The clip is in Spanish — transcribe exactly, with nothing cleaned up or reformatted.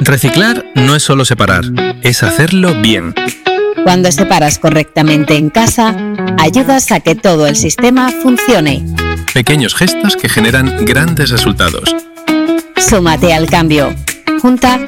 Reciclar no es solo separar, es hacerlo bien. Cuando separas correctamente en casa, ayudas a que todo el sistema funcione. Pequeños gestos que generan grandes resultados. Súmate al cambio. Junta